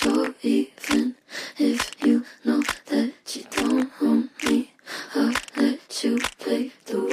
So even if you know that you don't own me, I'll let you play the